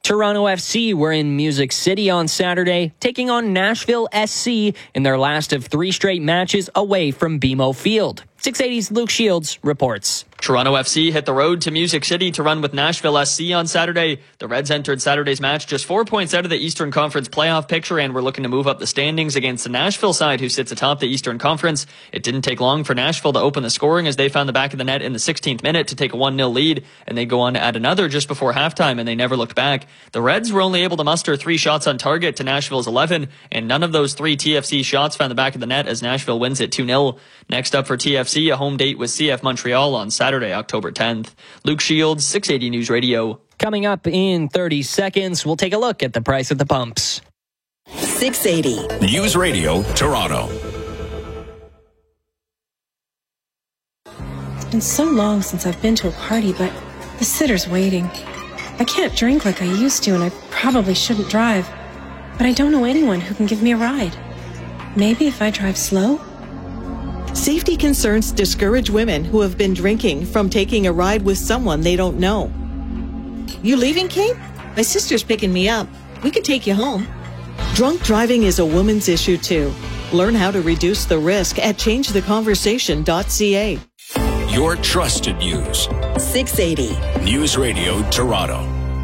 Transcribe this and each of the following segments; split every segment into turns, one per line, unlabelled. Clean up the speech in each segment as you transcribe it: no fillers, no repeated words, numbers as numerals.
Toronto FC were in Music City on Saturday, taking on Nashville SC in their last of 3 straight matches away from BMO Field. 680's Luke Shields reports.
Toronto FC hit the road to Music City to run with Nashville SC on Saturday. The Reds entered Saturday's match just 4 points out of the Eastern Conference playoff picture and were looking to move up the standings against the Nashville side who sits atop the Eastern Conference. It didn't take long for Nashville to open the scoring as they found the back of the net in the 16th minute to take a 1-0 lead, and they go on to add another just before halftime, and they never looked back. The Reds were only able to muster 3 shots on target to Nashville's 11, and none of those 3 TFC shots found the back of the net as Nashville wins it 2-0. Next up for TFC, a home date with CF Montreal on Saturday, October 10th. Luke Shields, 680 News Radio.
Coming up in 30 seconds, we'll take a look at the price at the pumps.
680
News Radio, Toronto.
It's been so long since I've been to a party, but the sitter's waiting. I can't drink like I used to, and I probably shouldn't drive. But I don't know anyone who can give me a ride. Maybe if I drive slow?
Safety concerns discourage women who have been drinking from taking a ride with someone they don't know. You leaving, Kate? My sister's picking me up. We could take you home. Drunk driving is a woman's issue, too. Learn how to reduce the risk at changetheconversation.ca.
Your trusted news.
680
News Radio, Toronto.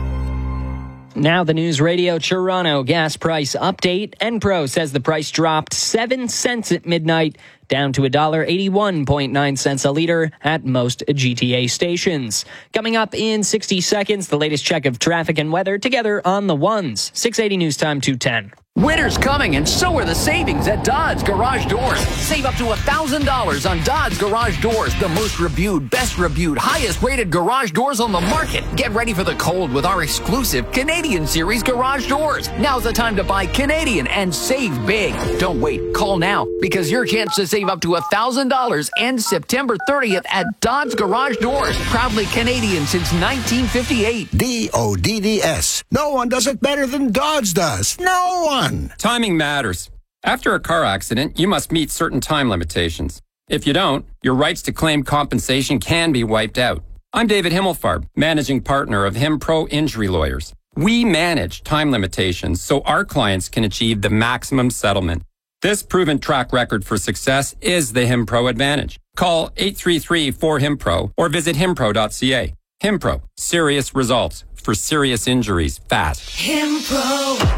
Now the News Radio Toronto gas price update. Enpro says the price dropped 7 cents at midnight, down to $1.81.9 a liter at most GTA stations. Coming up in 60 seconds, the latest check of traffic and weather together on the ones. 680 News Time 210.
Winter's coming, and so are the savings at Dodds Garage Doors. Save up to $1,000 on Dodds Garage Doors, the most reviewed, best reviewed, highest rated garage doors on the market. Get ready for the cold with our exclusive Canadian Series garage doors. Now's the time to buy Canadian and save big. Don't wait. Call now, because your chance to save up to $1,000 ends September 30th at Dodds Garage Doors. Proudly Canadian since 1958.
DODDS. No one does it better than Dodds does. No one.
Timing matters. After a car accident, you must meet certain time limitations. If you don't, your rights to claim compensation can be wiped out. I'm David Himmelfarb, managing partner of HimPro Injury Lawyers. We manage time limitations so our clients can achieve the maximum settlement. This proven track record for success is the HimPro advantage. Call 833-4HIMPRO or visit himpro.ca. HimPro, serious results for serious injuries fast.
HimPro.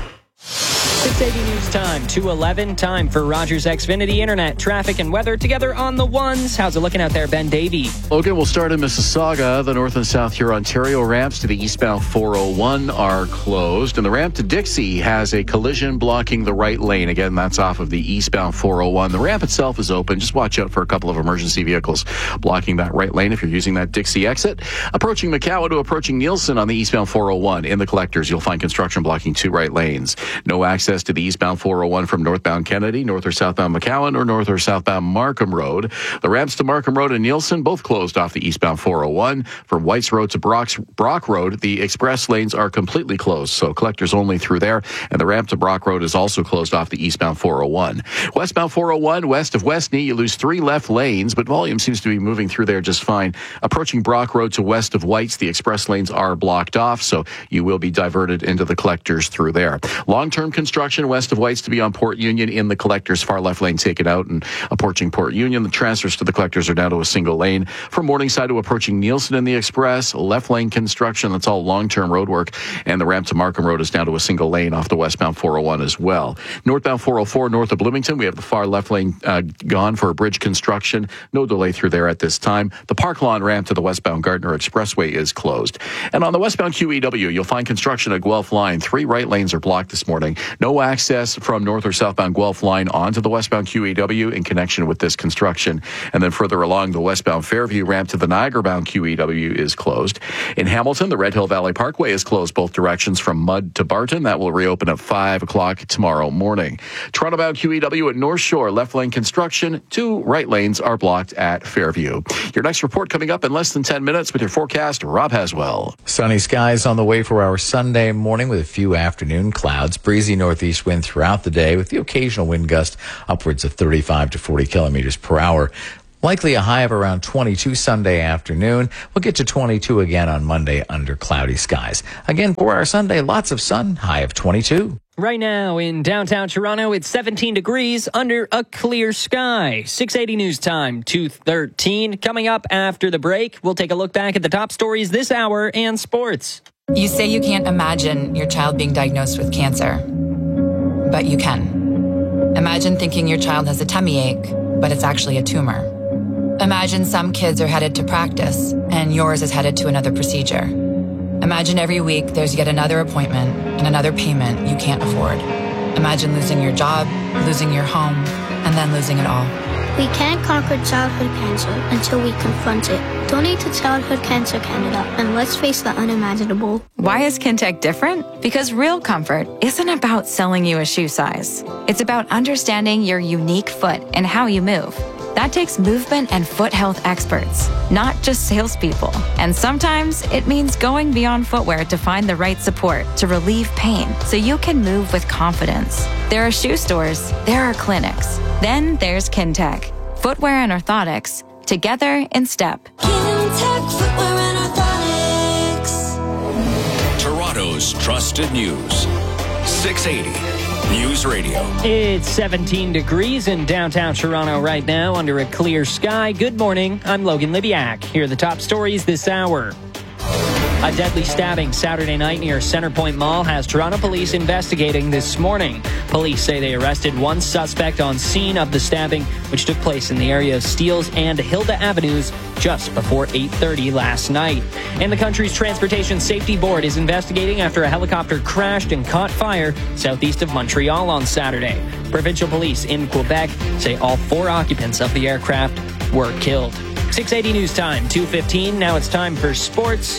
680 News Time, 2:11. Time for Rogers Xfinity Internet, traffic and weather together on the ones. How's it looking out there, Ben Davey?
Okay, we'll start in Mississauga. The North and South Huron-Ontario ramps to the eastbound 401 are closed, and the ramp to Dixie has a collision blocking the right lane. Again, that's off of the eastbound 401. The ramp itself is open. Just watch out for a couple of emergency vehicles blocking that right lane if you're using that Dixie exit. Approaching Macau to approaching Nielsen on the eastbound 401. In the collectors, you'll find construction blocking 2 right lanes. No access to the eastbound 401 from northbound Kennedy, north or southbound McCowan, or north or southbound Markham Road. The ramps to Markham Road and Nielsen both closed off the eastbound 401. From Whites Road to Brock Road, the express lanes are completely closed, so collectors only through there, and the ramp to Brock Road is also closed off the eastbound 401. Westbound 401, west of Westney, you lose 3 left lanes, but volume seems to be moving through there just fine. Approaching Brock Road to west of Whites, the express lanes are blocked off, so you will be diverted into the collectors through there. Long-term construction west of Whites to be on Port Union in the collectors, far left lane taken out, and approaching Port Union, the transfers to the collectors are down to a single lane. From Morningside to approaching Nielsen in the express, left lane construction, that's all long-term road work, and the ramp to Markham Road is down to a single lane off the westbound 401 as well. Northbound 404 north of Bloomington, we have the far left lane gone for bridge construction. No delay through there at this time. The Park Lawn ramp to the westbound Gardner Expressway is closed. And on the westbound QEW, you'll find construction at Guelph Line. 3 right lanes are blocked this morning. No access from north or southbound Guelph Line onto the westbound QEW in connection with this construction. And then further along, the westbound Fairview ramp to the Niagara-bound QEW is closed. In Hamilton, the Red Hill Valley Parkway is closed both directions from Mudd to Barton. That will reopen at 5 o'clock tomorrow morning. Toronto-bound QEW at North Shore, left lane construction. 2 right lanes are blocked at Fairview. Your next report coming up in less than 10 minutes with your forecast, Rob Haswell.
Sunny skies on the way for our Sunday morning with a few afternoon clouds. Breezy northeast wind throughout the day with the occasional wind gust upwards of 35 to 40 kilometers per hour. Likely a high of around 22 Sunday afternoon. We'll get to 22 again on Monday under cloudy skies. Again, for our Sunday, lots of sun, high of 22.
Right now in downtown Toronto, it's 17 degrees under a clear sky. 680 News Time, 2:13. Coming up after the break, we'll take a look back at the top stories this hour and sports.
You say you can't imagine your child being diagnosed with cancer, but you can. Imagine thinking your child has a tummy ache, but it's actually a tumor. Imagine some kids are headed to practice, and yours is headed to another procedure. Imagine every week there's yet another appointment and another payment you can't afford. Imagine losing your job, losing your home, and then losing it all.
We can't conquer childhood cancer until we confront it. Donate to Childhood Cancer Canada, and let's face the unimaginable.
Why is Kintec different? Because real comfort isn't about selling you a shoe size. It's about understanding your unique foot and how you move. That takes movement and foot health experts, not just salespeople. And sometimes it means going beyond footwear to find the right support to relieve pain so you can move with confidence. There are shoe stores, there are clinics. Then there's Kintec. Footwear and orthotics, together in step.
Kintec Footwear and Orthotics.
Toronto's trusted news. 680 News Radio.
It's 17 degrees in downtown Toronto right now under a clear sky. Good morning. I'm Logan Libiak. Here are the top stories this hour. A deadly stabbing Saturday night near Centrepoint Mall has Toronto police investigating this morning. Police say they arrested one suspect on scene of the stabbing, which took place in the area of Steeles and Hilda Avenues just before 8:30 last night. And the country's Transportation Safety Board is investigating after a helicopter crashed and caught fire southeast of Montreal on Saturday. Provincial police in Quebec say all 4 occupants of the aircraft were killed. 680 News Time, 2:15. Now it's time for sports.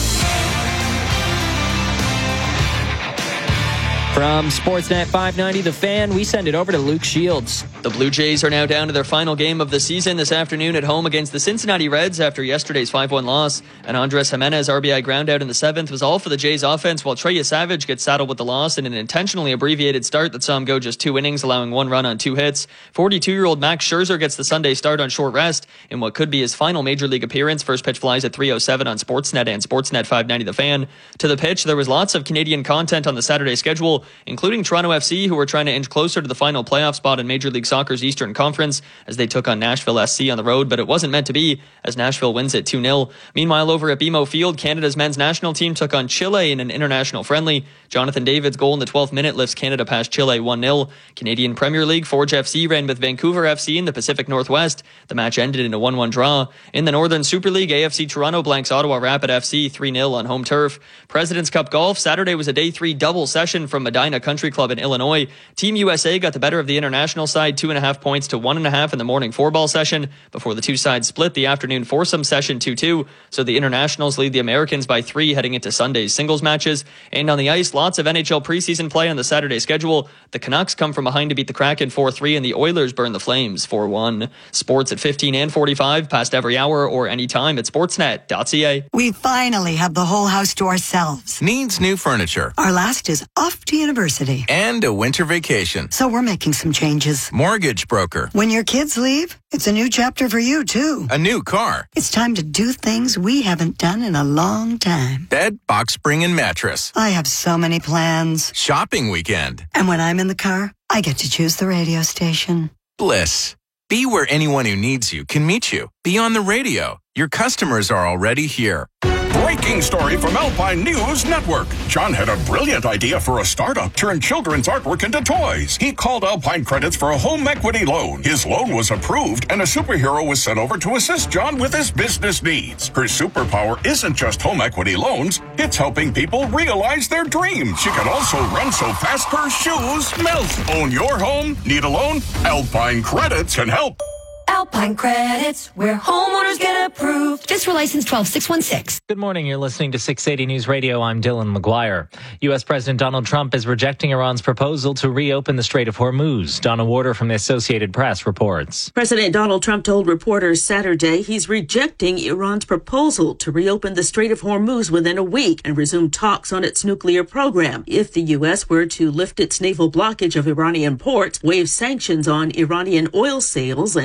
From Sportsnet 590, The Fan, we send it over to Luke Shields.
The Blue Jays are now down to their final game of the season this afternoon at home against the Cincinnati Reds after yesterday's 5-1 loss. And Andres Jimenez RBI ground out in the 7th was all for the Jays offense, while Trey Savage gets saddled with the loss in an intentionally abbreviated start that saw him go just 2 innings, allowing 1 run on 2 hits. 42-year-old Max Scherzer gets the Sunday start on short rest in what could be his final Major League appearance. First pitch flies at 3:07 on Sportsnet and Sportsnet 590 The Fan. To the pitch, there was lots of Canadian content on the Saturday schedule, including Toronto FC, who were trying to inch closer to the final playoff spot in Major League Soccer's Eastern Conference as they took on Nashville SC on the road, but it wasn't meant to be as Nashville wins it 2-0. Meanwhile, over at BMO Field, Canada's men's national team took on Chile in an international friendly. Jonathan David's goal in the 12th minute lifts Canada past Chile 1-0. Canadian Premier League, Forge FC ran with Vancouver FC in the Pacific Northwest. The match ended in a 1-1 draw. In the Northern Super League, AFC Toronto blanks Ottawa Rapid FC 3-0 on home turf. President's Cup Golf, Saturday was a day 3 double session from Medina Country Club in Illinois. Team USA got the better of the international side, 2.5 points to 1.5 in the morning 4-ball session before the two sides split the afternoon foursome session 2-2. So the internationals lead the Americans by 3 heading into Sunday's singles matches. And on the ice, lots of NHL preseason play on the Saturday schedule. The Canucks come from behind to beat the Kraken 4-3 and the Oilers burn the Flames 4-1. Sports at 15 and 45, past every hour or anytime at sportsnet.ca.
We finally have the whole house to ourselves.
Needs new furniture.
Our last is off to university.
And a winter vacation.
So we're making some changes.
Mortgage broker.
When your kids leave, it's a new chapter for you, too.
A new car.
It's time to do things we haven't done in a long time.
Bed, box spring, and mattress.
I have so many plans.
Shopping weekend.
And when I'm in the car, I get to choose the radio station.
Bliss. Be where anyone who needs you can meet you. Be on the radio. Your customers are already here.
Breaking story from Alpine News Network. John had a brilliant idea for a startup, turn children's artwork into toys. He called Alpine Credits for a home equity loan. His loan was approved, and a superhero was sent over to assist John with his business needs. Her superpower isn't just home equity loans, it's helping people realize their dreams. She can also run so fast her shoes melt. Own your home? Need a loan? Alpine Credits can help.
Alpine Credits, where homeowners get approved. Just for license 12616.
Good morning. You're listening to 680 News Radio. I'm Dylan McGuire. U.S. President Donald Trump is rejecting Iran's proposal to reopen the Strait of Hormuz. Donna Warder from the Associated Press reports.
President Donald Trump told reporters Saturday he's rejecting Iran's proposal to reopen the Strait of Hormuz within a week and resume talks on its nuclear program. If the U.S. were to lift its naval blockage of Iranian ports, waive sanctions on Iranian oil sales, and observe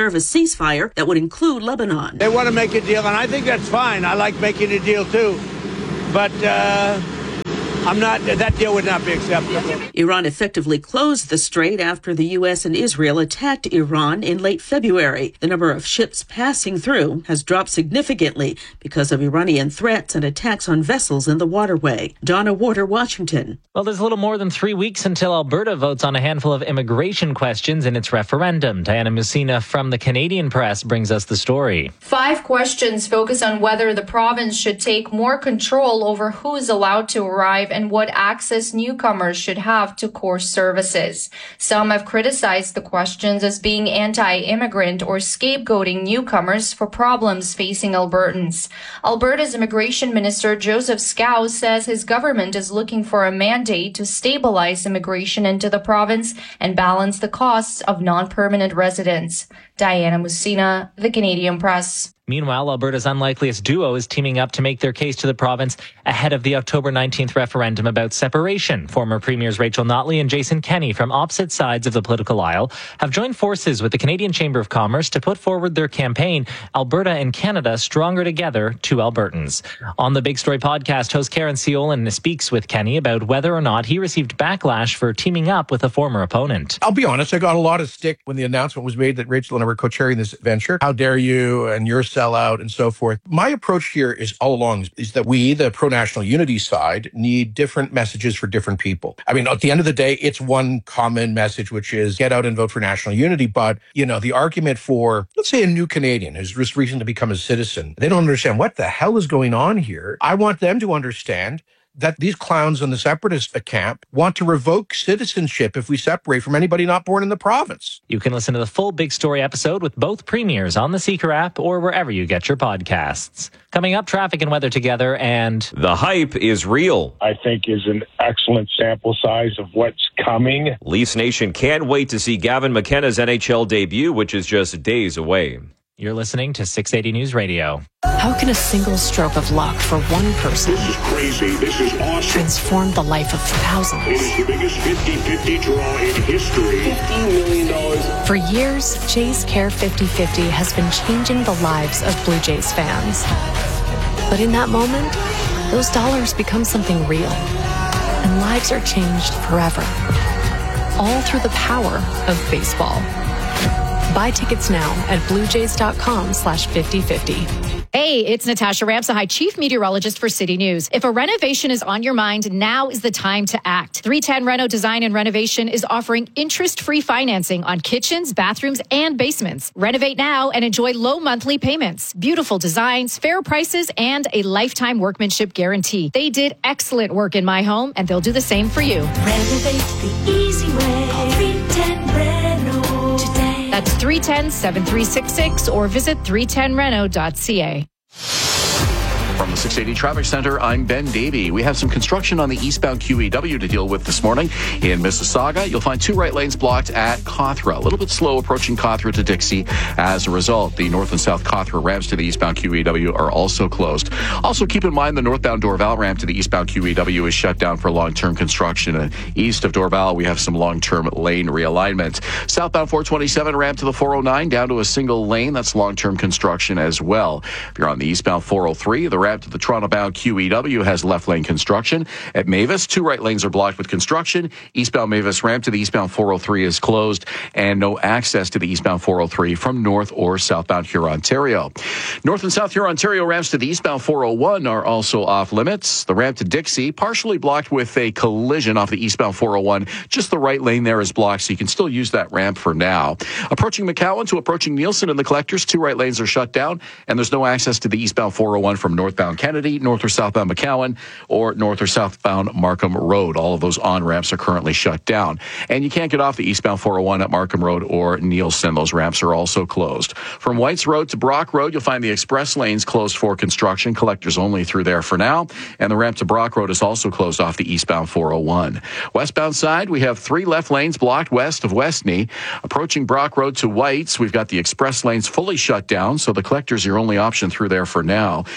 preserve a ceasefire that would include Lebanon.
They want to make a deal, and I think that's fine. I like making a deal too. But that deal would not be acceptable.
Iran effectively closed the strait after the U.S. and Israel attacked Iran in late February. The number of ships passing through has dropped significantly because of Iranian threats and attacks on vessels in the waterway. Donna Warder, Washington.
Well, there's a little more than 3 weeks until Alberta votes on a handful of immigration questions in its referendum. Diana Musina from the Canadian Press brings us the story.
5 questions focus on whether the province should take more control over who is allowed to arrive and what access newcomers should have to core services. Some have criticized the questions as being anti-immigrant or scapegoating newcomers for problems facing Albertans. Alberta's Immigration Minister Joseph Scow says his government is looking for a mandate to stabilize immigration into the province and balance the costs of non-permanent residents. Diana Musina, The Canadian Press.
Meanwhile, Alberta's unlikeliest duo is teaming up to make their case to the province ahead of the October 19th referendum about separation. Former Premiers Rachel Notley and Jason Kenney from opposite sides of the political aisle have joined forces with the Canadian Chamber of Commerce to put forward their campaign, Alberta and Canada Stronger Together to Albertans. On the Big Story podcast, host Karen Seolin speaks with Kenney about whether or not he received backlash for teaming up with a former opponent.
I'll be honest, I got a lot of stick when the announcement was made that Rachel and I were co-chairing this venture. How dare you, and you're sellout, and so forth. My approach here is all along is that we, the pro-national unity side, need different messages for different people. I mean, at the end of the day, it's one common message, which is get out and vote for national unity. But, you know, the argument for, let's say, a new Canadian who's just recently become a citizen, they don't understand what the hell is going on here. I want them to understand that these clowns in the separatist camp want to revoke citizenship if we separate from anybody not born in the province.
You can listen to the full Big Story episode with both premiers on the Seeker app or wherever you get your podcasts. Coming up, traffic and weather together, and
the hype is real.
I think is an excellent sample size of what's coming.
Leafs Nation can't wait to see Gavin McKenna's NHL debut, which is just days away.
You're listening to 680 News Radio.
How can a single stroke of luck for one person
This is crazy. This is awesome.
transform the life of thousands?
It is the biggest 50-50 draw in history. $50 million.
For years, Jays Care 50-50 has been changing the lives of Blue Jays fans. But in that moment, those dollars become something real. And lives are changed forever. All through the power of baseball. Buy tickets now at bluejays.com/5050.
Hey, it's Natasha Ramsahai, Chief Meteorologist for City News. If a renovation is on your mind, now is the time to act. 310 Reno Design and Renovation is offering interest-free financing on kitchens, bathrooms, and basements. Renovate now and enjoy low monthly payments, beautiful designs, fair prices, and a lifetime workmanship guarantee. They did excellent work in my home, and they'll do the same for you.
Renovate the easy way. Call 310 Reno today.
That's 310-7366 or visit 310reno.ca.
From the 680 Traffic Center, I'm Ben Davey. We have some construction on the eastbound QEW to deal with this morning. In Mississauga, you'll find 2 right lanes blocked at Cawthra. A little bit slow approaching Cawthra to Dixie. As a result, the north and south Cawthra ramps to the eastbound QEW are also closed. Also, keep in mind the northbound Dorval ramp to the eastbound QEW is shut down for long-term construction. And east of Dorval, we have some long-term lane realignment. Southbound 427 ramp to the 409 down to a single lane. That's long-term construction as well. If you're on the eastbound 403, the ramp to the Toronto-bound QEW has left lane construction. At Mavis, 2 right lanes are blocked with construction. Eastbound Mavis ramp to the eastbound 403 is closed, and no access to the eastbound 403 from north or southbound Hurontario. North and south Hurontario ramps to the eastbound 401 are also off limits. The ramp to Dixie, partially blocked with a collision off the eastbound 401. Just the right lane there is blocked, so you can still use that ramp for now. Approaching McCowan to approaching Nielsen and the Collectors, 2 right lanes are shut down, and there's no access to the eastbound 401 from northbound Kennedy, north or southbound McCowan, or north or southbound Markham Road. All of those on-ramps are currently shut down. And you can't get off the eastbound 401 at Markham Road or Nielsen. Those ramps are also closed. From Whites Road to Brock Road, you'll find the express lanes closed for construction. Collectors only through there for now. And the ramp to Brock Road is also closed off the eastbound 401. Westbound side, we have 3 left lanes blocked west of Westney. Approaching Brock Road to Whites, we've got the express lanes fully shut down, so the Collectors are your only option through there for now. And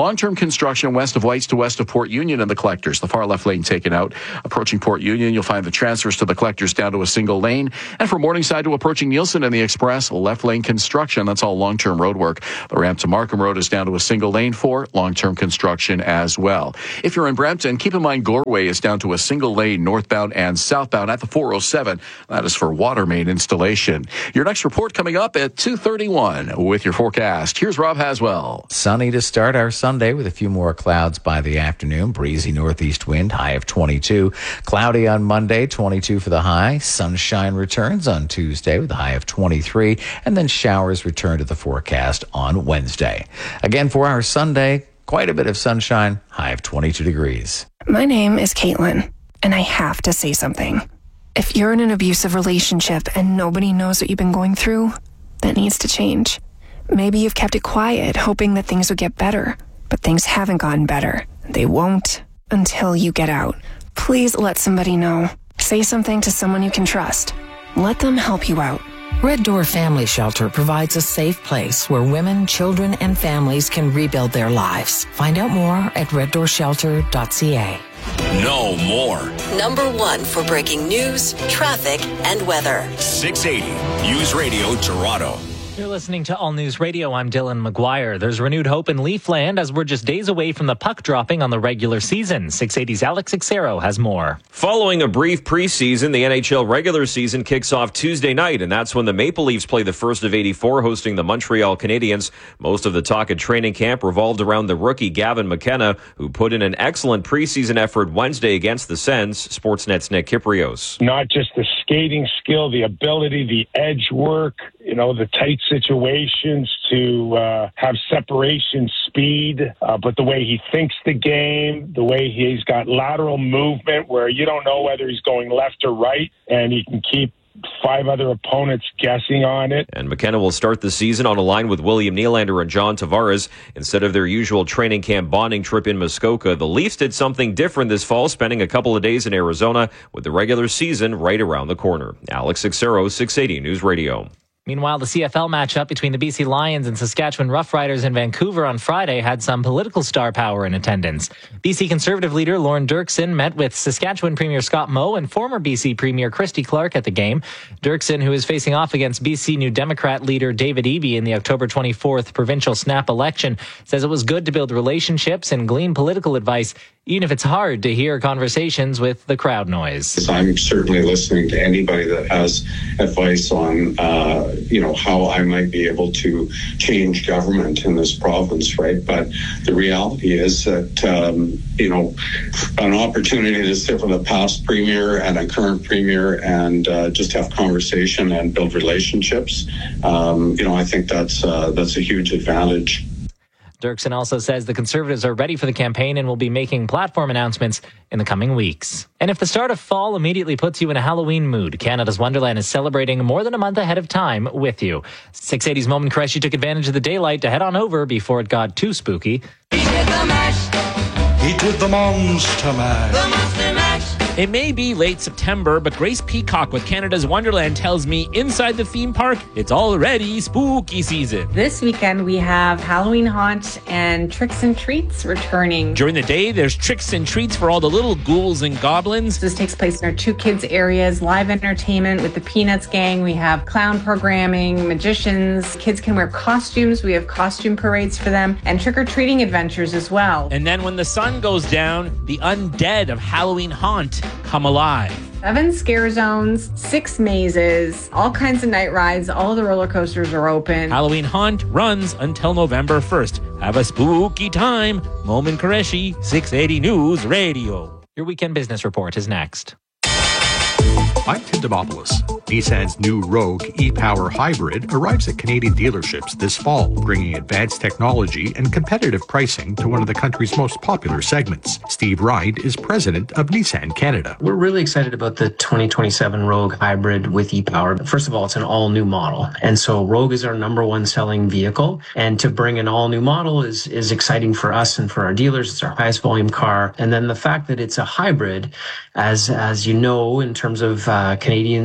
long-term construction west of Whites to west of Port Union and the Collectors. The far left lane taken out. Approaching Port Union, you'll find the transfers to the Collectors down to a single lane. And from Morningside to approaching Nielsen and the Express, left lane construction. That's all long-term road work. The ramp to Markham Road is down to a single lane for long-term construction as well. If you're in Brampton, keep in mind Goreway is down to a single lane northbound and southbound at the 407. That is for water main installation. Your next report coming up at 2:31 with your forecast. Here's Rob Haswell.
Sunny to start our Sunday with a few more clouds by the afternoon. Breezy northeast wind, high of 22. Cloudy on Monday, 22 for the high. Sunshine returns on Tuesday with a high of 23. And then showers return to the forecast on Wednesday. Again, for our Sunday, quite a bit of sunshine, high of 22 degrees.
My name is Caitlin, and I have to say something. If you're in an abusive relationship and nobody knows what you've been going through, that needs to change. Maybe you've kept it quiet, hoping that things would get better, but things haven't gotten better. They won't until you get out. Please let somebody know. Say something to someone you can trust. Let them help you out.
Red Door Family Shelter provides a safe place where women, children, and families can rebuild their lives. Find out more at reddoorshelter.ca.
No more.
Number 1 for breaking news, traffic, and weather.
680 News Radio Toronto.
You're listening to All News Radio. I'm Dylan McGuire. There's renewed hope in Leafland as we're just days away from the puck dropping on the regular season. 680's Alex Xero has more.
Following a brief preseason, the NHL regular season kicks off Tuesday night, and that's when the Maple Leafs play the first of 84, hosting the Montreal Canadiens. Most of the talk at training camp revolved around the rookie Gavin McKenna, who put in an excellent preseason effort Wednesday against the Sens. Sportsnet's Nick Kyprios.
Not just the skating skill, the ability, the edge work, the tight situations to have separation speed, but the way he thinks the game, the way he's got lateral movement where you don't know whether he's going left or right, and he can keep 5 other opponents guessing on it.
And McKenna will start the season on a line with William Nylander and John Tavares instead of their usual training camp bonding trip in Muskoka. The Leafs did something different this fall, spending a couple of days in Arizona with the regular season right around the corner. Alex Xero, 680 News Radio.
Meanwhile, the CFL matchup between the BC Lions and Saskatchewan Roughriders in Vancouver on Friday had some political star power in attendance. BC Conservative leader Lorne Dirksen met with Saskatchewan Premier Scott Moe and former BC Premier Christy Clark at the game. Dirksen, who is facing off against BC New Democrat leader David Eby in the October 24th provincial snap election, says it was good to build relationships and glean political advice, even if it's hard to hear conversations with the crowd noise.
I'm certainly listening to anybody that has advice on, how I might be able to change government in this province, right? But the reality is that, an opportunity to sit with a past premier and a current premier and just have conversation and build relationships, I think that's a huge advantage.
Dirksen also says the Conservatives are ready for the campaign and will be making platform announcements in the coming weeks. And if the start of fall immediately puts you in a Halloween mood, Canada's Wonderland is celebrating more than a month ahead of time with you. 680's Moment Qureshi took advantage of the daylight to head on over before it got too spooky.
Eat with the Monster Mash. The Monster Mash.
It may be late September, but Grace Peacock with Canada's Wonderland tells me inside the theme park, it's already spooky season.
This weekend, we have Halloween Haunt and Tricks and Treats returning.
During the day, there's tricks and treats for all the little ghouls and goblins.
This takes place in our 2 kids areas, live entertainment with the Peanuts gang. We have clown programming, magicians. Kids can wear costumes. We have costume parades for them and trick-or-treating adventures as well.
And then when the sun goes down, the undead of Halloween Haunt come alive.
7 scare zones, 6 mazes, all kinds of night rides. All the roller coasters are open.
Halloween Haunt runs until November 1st. Have a spooky time. Moment Qureshi, 680 News Radio.
Your weekend business report is next.
I'm Tim Demopoulos. Nissan's new Rogue e-Power Hybrid arrives at Canadian dealerships this fall, bringing advanced technology and competitive pricing to one of the country's most popular segments. Steve Ride is president of Nissan Canada.
We're really excited about the 2027 Rogue Hybrid with e-Power. First of all, it's an all-new model. And so Rogue is our #1 selling vehicle. And to bring an all-new model is exciting for us and for our dealers. It's our highest volume car. And then the fact that it's a hybrid, as you know, in terms of Canadians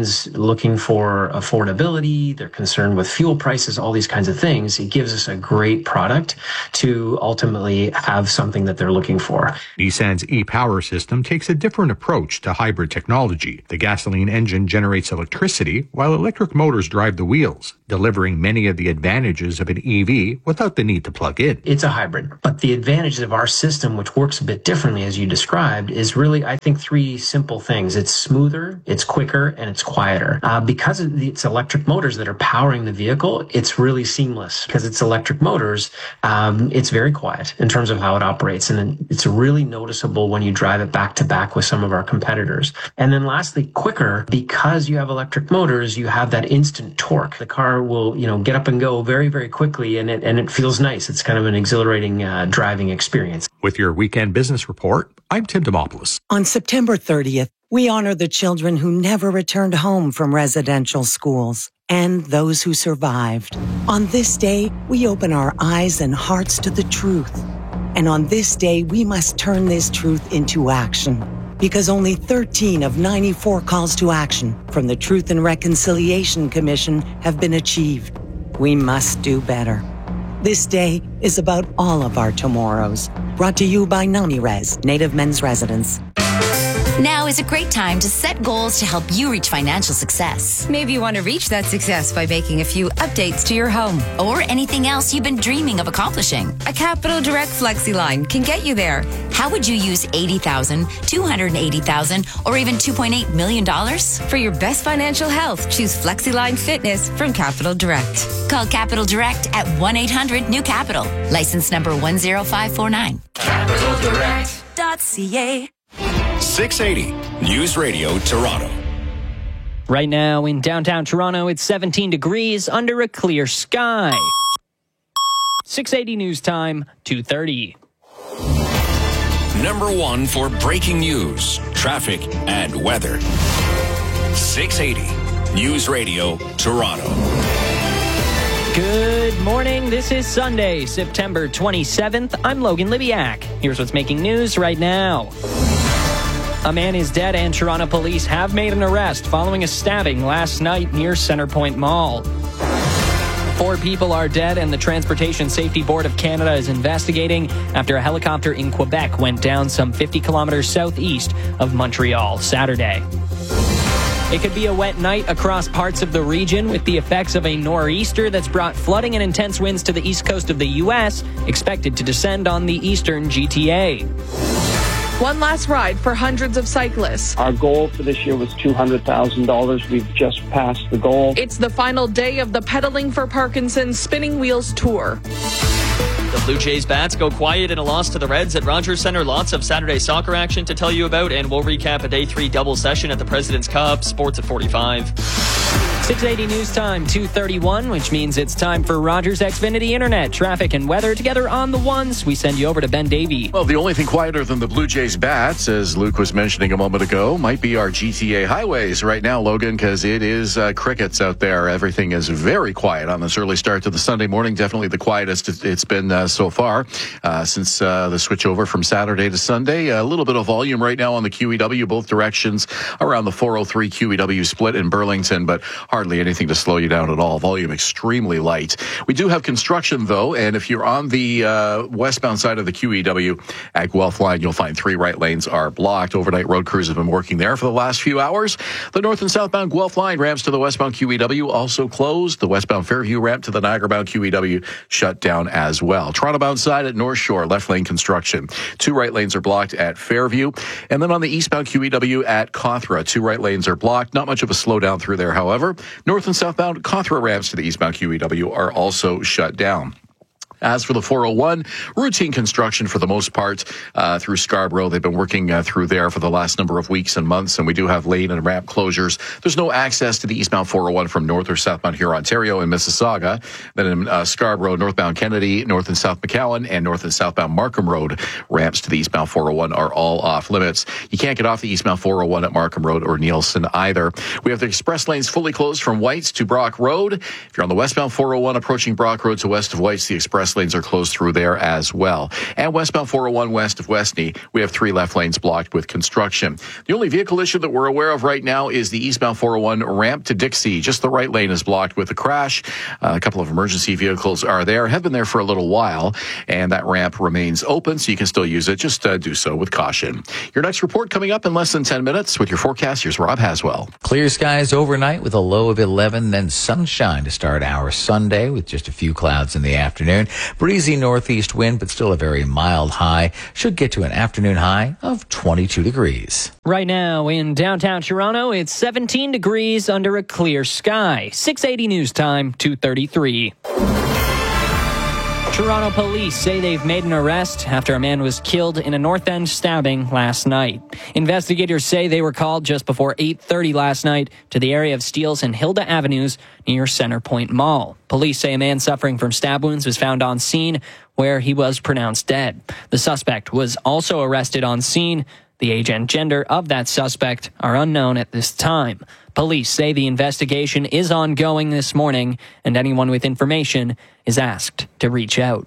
looking for affordability, they're concerned with fuel prices, all these kinds of things, it gives us a great product to ultimately have something that they're looking for.
Nissan's e-Power system takes a different approach to hybrid technology. The gasoline engine generates electricity while electric motors drive the wheels, delivering many of the advantages of an EV without the need to plug in.
It's a hybrid, but the advantage of our system, which works a bit differently as you described, is really, I think, three simple things. It's smoother, it's quicker, and it's quieter. Because it's electric motors that are powering the vehicle, it's really seamless. Because it's electric motors, it's very quiet in terms of how it operates, and it's really noticeable when you drive it back to back with some of our competitors. And then lastly, quicker, because you have electric motors, you have that instant torque. The car will, get up and go very, very quickly, and it feels nice. It's kind of an exhilarating driving experience.
With your Weekend Business Report, I'm Tim Demopoulos.
On September 30th, we honor the children who never returned home from residential schools and those who survived. On this day, we open our eyes and hearts to the truth. And on this day, we must turn this truth into action. Because only 13 of 94 calls to action from the Truth and Reconciliation Commission have been achieved. We must do better. This day is about all of our tomorrows. Brought to you by NamiRes, Native Men's Residence.
Now is a great time to set goals to help you reach financial success. Maybe you want to reach that success by making a few updates to your home or anything else you've been dreaming of accomplishing. A Capital Direct FlexiLine can get you there. How would you use $80,000, $280,000, or even $2.8 million? For your best financial health, choose FlexiLine Fitness from Capital Direct. Call Capital Direct at 1-800-NEW-CAPITAL. License number 10549. CapitalDirect.ca.
680 News Radio Toronto.
Right now in downtown Toronto, it's 17 degrees under a clear sky. 680 News Time, 2:30.
Number one for breaking news, traffic, and weather. 680 News Radio Toronto.
Good morning. This is Sunday, September 27th. I'm Logan Libiak. Here's what's making news right now. A man is dead and Toronto police have made an arrest following a stabbing last night near Centrepoint Mall. 4 people are dead and the Transportation Safety Board of Canada is investigating after a helicopter in Quebec went down some 50 kilometers southeast of Montreal Saturday. It could be a wet night across parts of the region with the effects of a nor'easter that's brought flooding and intense winds to the east coast of the U.S., expected to descend on the eastern GTA.
One last ride for hundreds of cyclists.
Our goal for this year was $200,000. We've just passed the goal.
It's the final day of the Pedaling for Parkinson's Spinning Wheels Tour.
The Blue Jays bats go quiet in a loss to the Reds at Rogers Centre. Lots of Saturday soccer action to tell you about, and we'll recap a Day 3 double session at the President's Cup. Sports at 45.
680 News Time, 2:31, which means it's time for Rogers Xfinity Internet, traffic and weather together on the ones. We send you over to Ben Davey.
Well, the only thing quieter than the Blue Jays bats, as Luke was mentioning a moment ago, might be our GTA highways right now, Logan, because it is crickets out there. Everything is very quiet on this early start to the Sunday morning. Definitely the quietest it's been so far since the switch over from Saturday to Sunday. A little bit of volume right now on the QEW, both directions around the 403 QEW split in Burlington, but hardly anything to slow you down at all. Volume extremely light. We do have construction, though, and if you're on the westbound side of the QEW at Guelph Line, you'll find 3 right lanes are blocked. Overnight road crews have been working there for the last few hours. The north and southbound Guelph Line ramps to the westbound QEW also closed. The westbound Fairview ramp to the Niagara-bound QEW shut down as well. Toronto-bound side at North Shore, left lane construction. 2 right lanes are blocked at Fairview. And then on the eastbound QEW at Cawthra, 2 right lanes are blocked. Not much of a slowdown through there, however. North and southbound Cawthra ramps to the eastbound QEW are also shut down. As for the 401, routine construction for the most part through Scarborough. They've been working through there for the last number of weeks and months, and we do have lane and ramp closures. There's no access to the eastbound 401 from north or southbound Huron-Ontario and Mississauga. Then in Scarborough, northbound Kennedy, north and south McCowan, and north and southbound Markham Road ramps to the eastbound 401 are all off limits. You can't get off the eastbound 401 at Markham Road or Nielsen either. We have the express lanes fully closed from Whites to Brock Road. If you're on the westbound 401 approaching Brock Road to west of Whites, the express express lanes are closed through there as well. And westbound 401 west of Westney, we have 3 left lanes blocked with construction. The only vehicle issue that we're aware of right now is the eastbound 401 ramp to Dixie. Just the right lane is blocked with a crash. A couple of emergency vehicles are there, have been there for a little while, and that ramp remains open, so you can still use it. Just do so with caution. Your next report coming up in less than 10 minutes with your forecast. Here's Rob Haswell.
Clear skies overnight with a low of 11, then sunshine to start our Sunday with just a few clouds in the afternoon. Breezy northeast wind, but still a very mild high. Should get to an afternoon high of 22 degrees.
Right now in downtown Toronto, it's 17 degrees under a clear sky. 680 news time, 2:33. Toronto police say they've made an arrest after a man was killed in a North End stabbing last night. Investigators say they were called just before 8:30 last night to the area of Steeles and Hilda Avenues near Centrepoint Mall. Police say a man suffering from stab wounds was found on scene where he was pronounced dead. The suspect was also arrested on scene. The age and gender of that suspect are unknown at this time. Police say the investigation is ongoing this morning, and anyone with information is asked to reach out.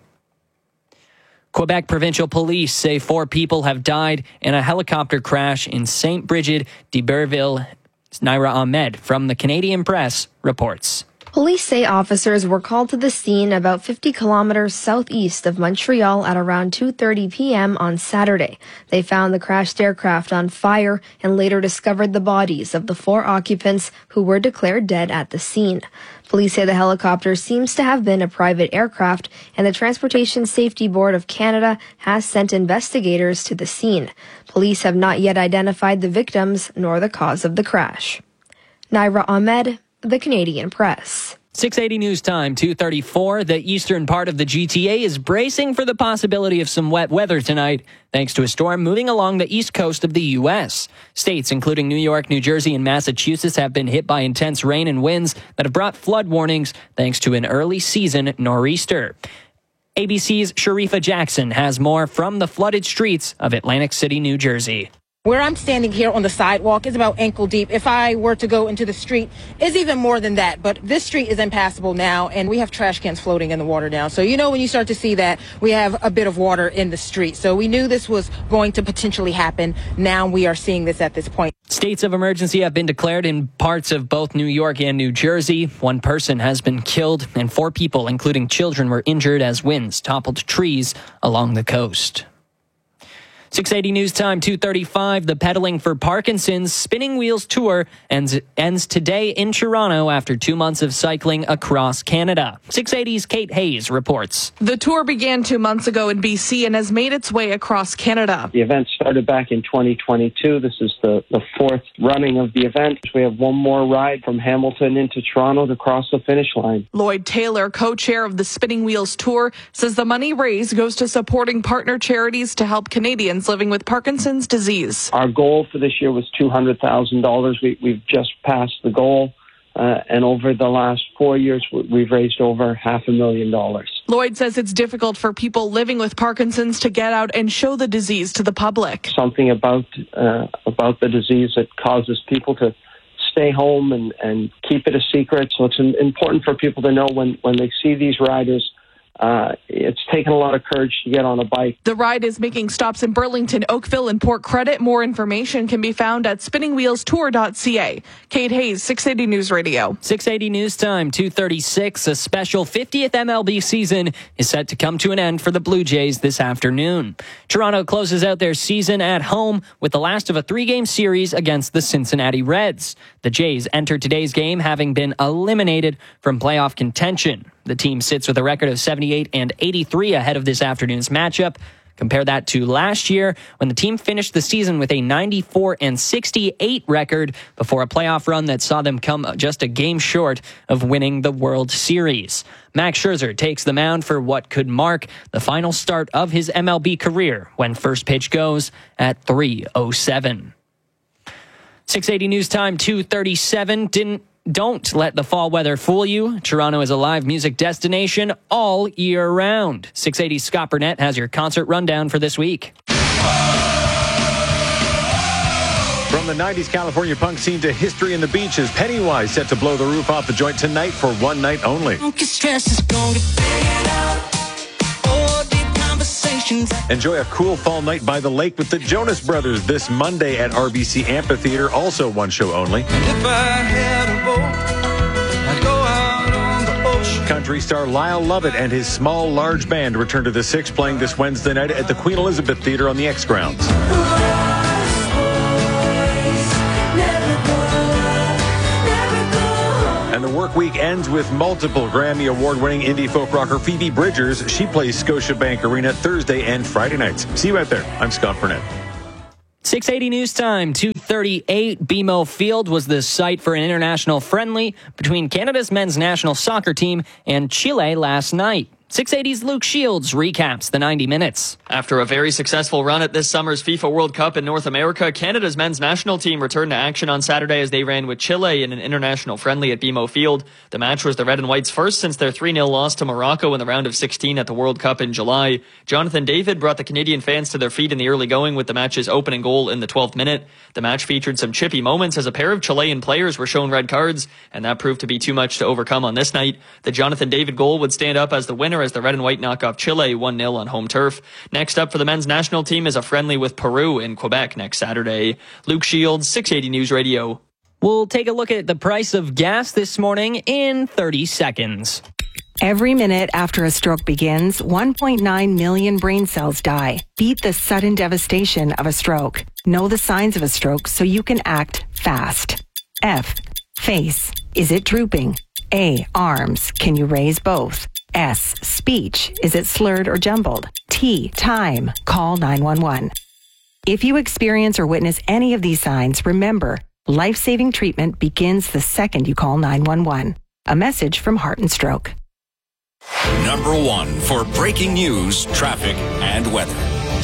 Quebec Provincial Police say 4 people have died in a helicopter crash in St. Bridget d'Iberville. Naira Ahmed from the Canadian Press reports.
Police say officers were called to the scene about 50 kilometers southeast of Montreal at around 2:30 p.m. on Saturday. They found the crashed aircraft on fire and later discovered the bodies of the 4 occupants who were declared dead at the scene. Police say the helicopter seems to have been a private aircraft, and the Transportation Safety Board of Canada has sent investigators to the scene. Police have not yet identified the victims nor the cause of the crash. Naira Ahmed, The Canadian Press.
680 news time, 2:34. The eastern part of the GTA is bracing for the possibility of some wet weather tonight, thanks to a storm moving along the east coast of the U.S. States including New York, New Jersey, and Massachusetts have been hit by intense rain and winds that have brought flood warnings thanks to an early season nor'easter. ABC's Sharifa Jackson has more from the flooded streets of Atlantic City, New Jersey.
Where I'm standing here on the sidewalk is about ankle deep. If I were to go into the street, it's even more than that. But this street is impassable now, and we have trash cans floating in the water now. So, when you start to see that, we have a bit of water in the street. So we knew this was going to potentially happen. Now we are seeing this at this point.
States of emergency have been declared in parts of both New York and New Jersey. 1 person has been killed, and 4 people, including children, were injured as winds toppled trees along the coast. 680 news time, 2:35. The Pedaling for Parkinson's Spinning Wheels Tour ends today in Toronto after 2 months of cycling across Canada. 680's Kate Hayes reports.
The tour began 2 months ago in BC and has made its way across Canada.
The event started back in 2022. This is the 4th running of the event. We have one more ride from Hamilton into Toronto to cross the finish line.
Lloyd Taylor, co-chair of the Spinning Wheels Tour, says the money raised goes to supporting partner charities to help Canadians living with Parkinson's disease.
Our goal for this year was $200,000. We've just passed the goal, and over the last 4 years, we've raised over $500,000.
Lloyd says it's difficult for people living with Parkinson's to get out and show the disease to the public.
Something about the disease that causes people to stay home and keep it a secret. So it's important for people to know when they see these riders. It's taken a lot of courage to get on a bike.
The ride is making stops in Burlington, Oakville, and Port Credit. More information can be found at spinningwheelstour.ca. Kate Hayes, 680 News Radio.
680 News Time, 2:36. A special 50th MLB season is set to come to an end for the Blue Jays this afternoon. Toronto closes out their season at home with the last of a 3-game series against the Cincinnati Reds. The Jays enter today's game having been eliminated from playoff contention. The team sits with a record of 78 and 83 ahead of this afternoon's matchup. Compare that to last year when the team finished the season with a 94 and 68 record before a playoff run that saw them come just a game short of winning the World Series. Max Scherzer takes the mound for what could mark the final start of his MLB career when first pitch goes at 3:07. 680 News Time, 2:37. Don't let the fall weather fool you. Toronto is a live music destination all year round. 680 Scott Burnett has your concert rundown for this week.
From the 90s California punk scene to history in the beaches, Pennywise set to blow the roof off the joint tonight for one night only.
directions.
Enjoy a cool fall night by the lake with the Jonas Brothers this Monday at RBC Amphitheater, also one show only.
If I had a boat, I'd go out on the ocean.
Country star Lyle Lovett and his small, large band return to the Six, playing this Wednesday night at the Queen Elizabeth Theater on the X grounds. And the work week ends with multiple Grammy Award-winning indie folk rocker Phoebe Bridgers. She plays Scotiabank Arena Thursday and Friday nights. See you out there. I'm Scott Burnett.
6:80 news time, 2:38. BMO Field was the site for an international friendly between Canada's men's national soccer team and Chile last night. 680's Luke Shields recaps the 90 minutes.
After a very successful run at this summer's FIFA World Cup in North America, Canada's men's national team returned to action on Saturday as they ran with Chile in an international friendly at BMO Field. The match was the Red and Whites' first since their 3-0 loss to Morocco in the round of 16 at the World Cup in July. Jonathan David brought the Canadian fans to their feet in the early going with the match's opening goal in the 12th minute. The match featured some chippy moments as a pair of Chilean players were shown red cards, and that proved to be too much to overcome on this night. The Jonathan David goal would stand up as the winner as the Red and White knock off Chile 1-0 on home turf. Next up for the men's national team is a friendly with Peru in Quebec next Saturday. Luke Shields, 680 News Radio.
We'll take a look at the price of gas this morning in 30 seconds.
Every minute after a stroke begins, 1.9 million brain cells die. Beat the sudden devastation of a stroke. Know the signs of a stroke so you can act fast. F. Face. Is it drooping? A. Arms. Can you raise both? S. Speech. Is it slurred or jumbled? T. Time. Call 911. If you experience or witness any of these signs, remember, life-saving treatment begins the second you call 911. A message from Heart and Stroke.
Number one for breaking news, traffic, and weather.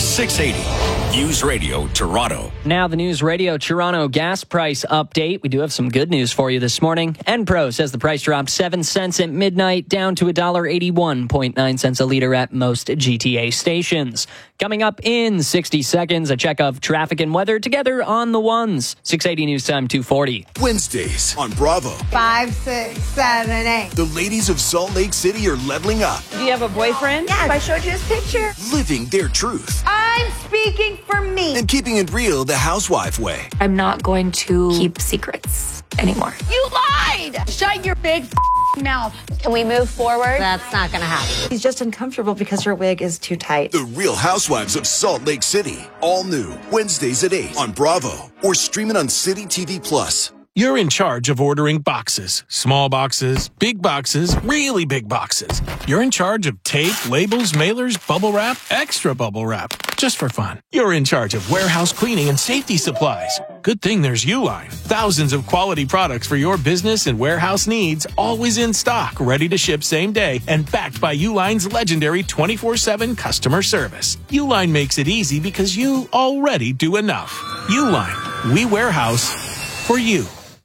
680 News Radio Toronto.
Now the News Radio Toronto gas price update. We do have some good news for you this morning. Enpro says the price dropped 7 cents at midnight, down to $1.81.9 cents a liter at most GTA stations. Coming up in 60 seconds, a check of traffic and weather together on the ones. 680 News Time 2:40.
Wednesdays on Bravo.
5, 6, 7, 8.
The ladies of Salt Lake City are leveling up.
Do you have a boyfriend? Yes, I showed you his picture.
Living their truth.
I'm speaking for me.
And keeping it real the housewife way.
I'm not going to keep secrets anymore.
You lied! Shut your big mouth.
Can we move forward?
That's not going to happen.
He's just uncomfortable because her wig is too tight.
The Real Housewives of Salt Lake City. All new. Wednesdays at 8 on Bravo. Or stream it on City TV Plus.
You're in charge of ordering boxes. Small boxes, big boxes, really big boxes. You're in charge of tape, labels, mailers, bubble wrap, extra bubble wrap. Just for fun. You're in charge of warehouse cleaning and safety supplies. Good thing there's Uline. Thousands of quality products for your business and warehouse needs, always in stock, ready to ship same day, and backed by Uline's legendary 24/7 customer service. Uline makes it easy because you already do enough. Uline. We warehouse for you.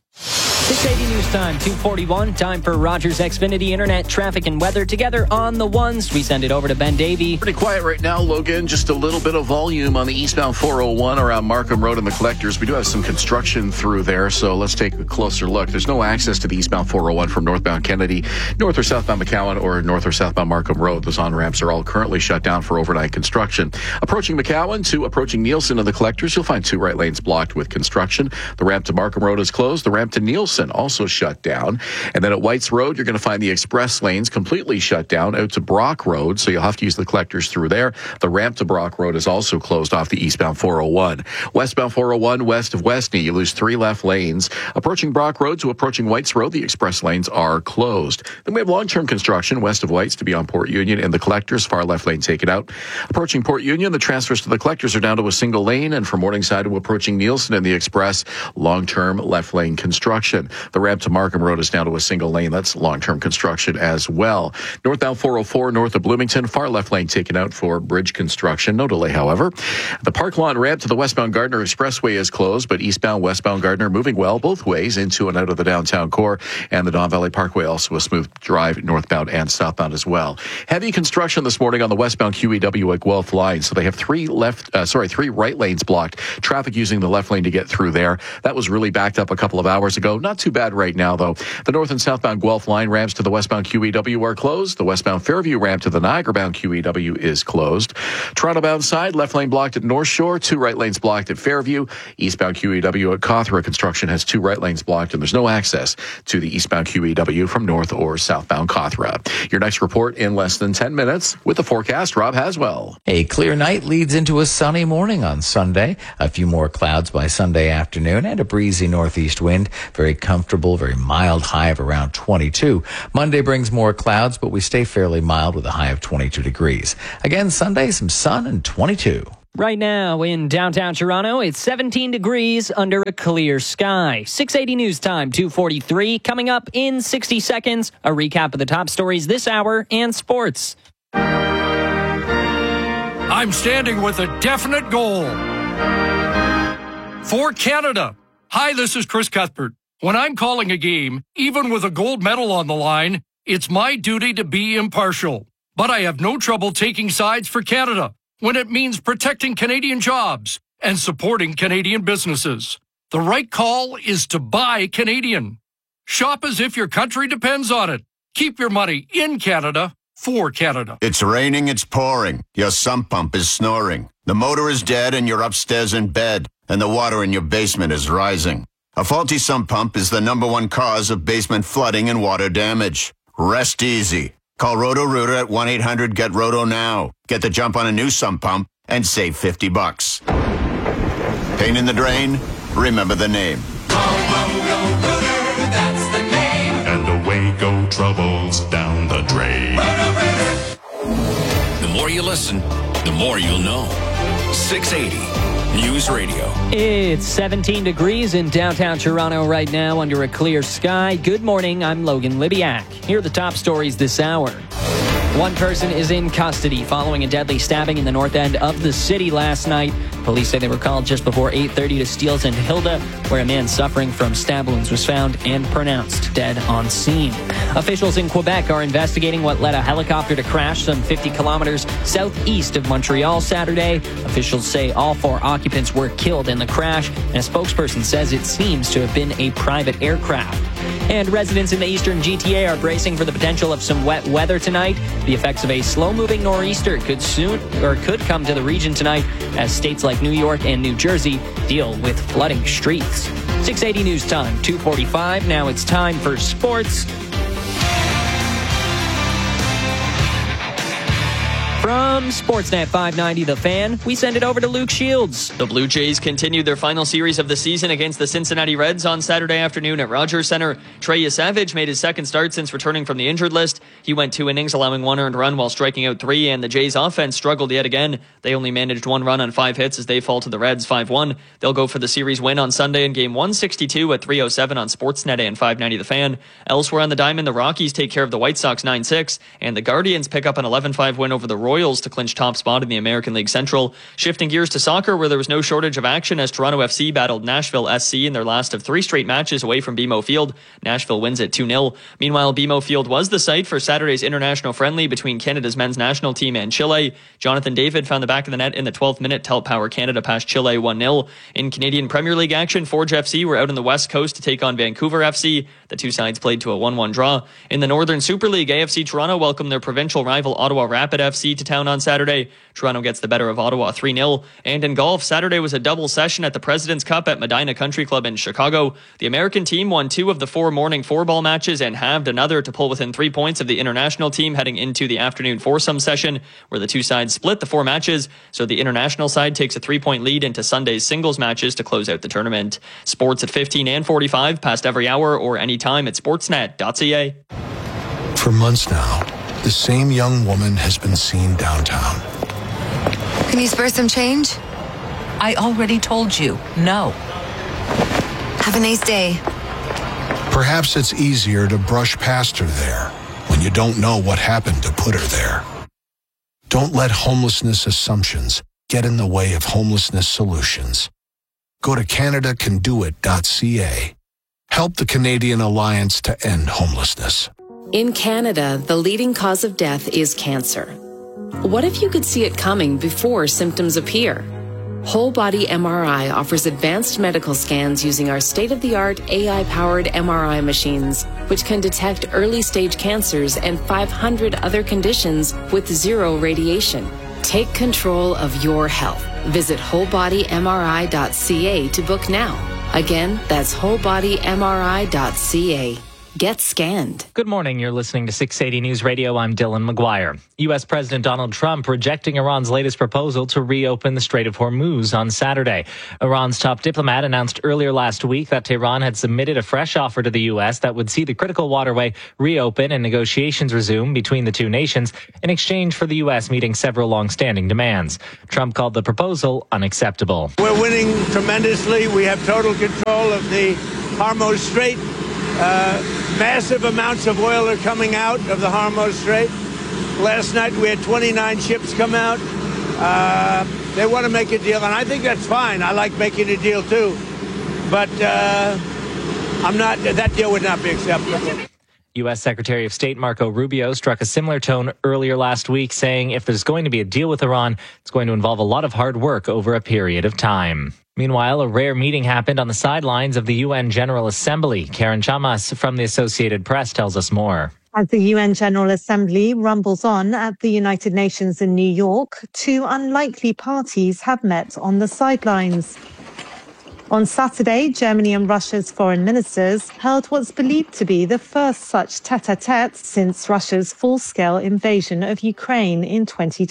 680 News Time 2:41. Time for Rogers Xfinity Internet traffic and weather together on the ones. We send it over to Ben Davey.
Pretty quiet right now, Logan. Just a little bit of volume on the eastbound 401 around Markham Road and the Collectors. We do have some construction through there, so let's take a closer look. There's no access to the eastbound 401 from northbound Kennedy, north or southbound McCowan, or north or southbound Markham Road. Those on-ramps are all currently shut down for overnight construction. Approaching McCowan to approaching Nielsen and the Collectors, you'll find 2 right lanes blocked with construction. The ramp to Markham Road is closed. The ramp to Nielsen also shut down. And then at Whites Road, you're going to find the express lanes completely shut down out to Brock Road, so you'll have to use the Collectors through there. The ramp to Brock Road is also closed off the eastbound 401. Westbound 401 west of Westney, you lose 3 left lanes. Approaching Brock Road to approaching Whites Road, the express lanes are closed. Then we have long-term construction west of Whites to be on Port Union and the Collectors, far left lane taken out. Approaching Port Union, the transfers to the Collectors are down to a single lane, and from Morningside to approaching Nielsen and the express, long-term left lane construction. The ramp to Markham Road is down to a single lane. That's long-term construction as well. Northbound 404 north of Bloomington, far left lane taken out for bridge construction. No delay, however. The Park Lawn ramp to the westbound Gardner Expressway is closed, but eastbound, westbound Gardner moving well both ways into and out of the downtown core, and the Don Valley Parkway also a smooth drive northbound and southbound as well. Heavy construction this morning on the westbound QEW at Guelph line, so they have 3 right lanes blocked. Traffic using the left lane to get through there. That was really backed up a couple of hours ago. not too bad right now, though. The north and southbound Guelph line ramps to the westbound QEW are closed. The westbound Fairview ramp to the Niagara-bound QEW is closed. Toronto-bound side, left lane blocked at North Shore, 2 right lanes blocked at Fairview. Eastbound QEW at Cawthra construction has 2 right lanes blocked, and there's no access to the eastbound QEW from north or southbound Cawthra. Your next report in less than 10 minutes with the forecast. Rob Haswell.
A clear night leads into a sunny morning on Sunday. A few more clouds by Sunday afternoon and a breezy northeast wind. Very comfortable, very mild high of around 22. Monday brings more clouds, but we stay fairly mild with a high of 22 degrees. Again, Sunday, some sun and 22.
Right now in downtown Toronto, it's 17 degrees under a clear sky. 680 News Time, 2:43. Coming up in 60 seconds, a recap of the top stories this hour and sports.
I'm standing with a definite goal. For Canada. Hi, this is Chris Cuthbert. When I'm calling a game, even with a gold medal on the line, it's my duty to be impartial. But I have no trouble taking sides for Canada when it means protecting Canadian jobs and supporting Canadian businesses. The right call is to buy Canadian. Shop as if your country depends on it. Keep your money in Canada for Canada.
It's raining, it's pouring. Your sump pump is snoring. The motor is dead and you're upstairs in bed, and the water in your basement is rising. A faulty sump pump is the #1 cause of basement flooding and water damage. Rest easy. Call Roto-Rooter at 1-800-GET-ROTO now. Get the jump on a new sump pump and save $50. Pain in the drain? Remember the name.
Roto-Rooter, that's the name. And away go troubles down the drain.
The more you listen, the more you'll know. 680 News Radio.
It's 17 degrees in downtown Toronto right now under a clear sky. Good morning, I'm Logan Libiak. Here are the top stories this hour. One person is in custody following a deadly stabbing in the north end of the city last night. Police say they were called just before 8:30 to Steeles and Hilda, where a man suffering from stab wounds was found and pronounced dead on scene. Officials in Quebec are investigating what led a helicopter to crash some 50 kilometers southeast of Montreal Saturday. Officials say all 4 occupants were killed in the crash, and a spokesperson says it seems to have been a private aircraft. And residents in the eastern GTA are bracing for the potential of some wet weather tonight. The effects of a slow-moving nor'easter could come to the region tonight as states like New York and New Jersey deal with flooding streets. 680 News Time, 2:45. Now it's time for sports. From Sportsnet 590 The Fan, we send it over to Luke Shields.
The Blue Jays continued their final series of the season against the Cincinnati Reds on Saturday afternoon at Rogers Center. Trey Yesavage made his second start since returning from the injured list. He went 2 innings, allowing 1 earned run while striking out 3, and the Jays' offense struggled yet again. They only managed 1 run on 5 hits as they fall to the Reds 5-1. They'll go for the series win on Sunday in Game 162 at 3:07 on Sportsnet and 590 The Fan. Elsewhere on the diamond, the Rockies take care of the White Sox 9-6, and the Guardians pick up an 11-5 win over the Royals to clinch top spot in the American League Central. Shifting gears to soccer, where there was no shortage of action as Toronto FC battled Nashville SC in their last of 3 straight matches away from BMO Field. Nashville wins at 2-0. Meanwhile, BMO Field was the site for Saturday's international friendly between Canada's men's national team and Chile. Jonathan David found the back of the net in the 12th minute to help power Canada past Chile 1-0. In Canadian Premier League action, Forge FC were out on the West Coast to take on Vancouver FC. The 2 sides played to a 1-1 draw. In the Northern Super League, AFC Toronto welcomed their provincial rival Ottawa Rapid FC to town on Saturday. Toronto gets the better of Ottawa 3-0. And in golf, Saturday was a double session at the President's Cup at Medina Country Club in Chicago. The American team won 2 of the 4 morning 4-ball matches and halved another to pull within 3 points of the international team heading into the afternoon foursome session, where the 2 sides split the 4 matches. So the international side takes a 3-point lead into Sunday's singles matches to close out the tournament. Sports at 15 and 45, past every hour or anytime at sportsnet.ca.
For months now, the same young woman has been seen downtown.
Can you spare some change? I already told you, no. Have a nice day.
Perhaps it's easier to brush past her there when you don't know what happened to put her there. Don't let homelessness assumptions get in the way of homelessness solutions. Go to CanadaCanDoIt.ca. Help the Canadian Alliance to End Homelessness.
In Canada, the leading cause of death is cancer. What if you could see it coming before symptoms appear? Whole Body MRI offers advanced medical scans using our state-of-the-art AI-powered MRI machines, which can detect early-stage cancers and 500 other conditions with zero radiation. Take control of your health. Visit wholebodymri.ca to book now. Again, that's wholebodymri.ca. Get scanned.
Good morning. You're listening to 680 News Radio. I'm Dylan McGuire. U.S. President Donald Trump rejecting Iran's latest proposal to reopen the Strait of Hormuz on Saturday. Iran's top diplomat announced earlier last week that Tehran had submitted a fresh offer to the U.S. that would see the critical waterway reopen and negotiations resume between the two nations in exchange for the U.S. meeting several long-standing demands. Trump called the proposal unacceptable.
We're winning tremendously. We have total control of the Hormuz Strait. Massive amounts of oil are coming out of the Hormuz Strait. Last night we had 29 ships come out. They want to make a deal, and I think that's fine. I like making a deal too, but that deal would not be acceptable.
U.S. Secretary of State Marco Rubio struck a similar tone earlier last week, saying if there's going to be a deal with Iran, it's going to involve a lot of hard work over a period of time. Meanwhile, a rare meeting happened on the sidelines of the UN General Assembly. Karen Chamas from the Associated Press tells us more.
As the UN General Assembly rumbles on at the United Nations in New York, two unlikely parties have met on the sidelines. On Saturday, Germany and Russia's foreign ministers held what's believed to be the first such tête-à-tête since Russia's full-scale invasion of Ukraine in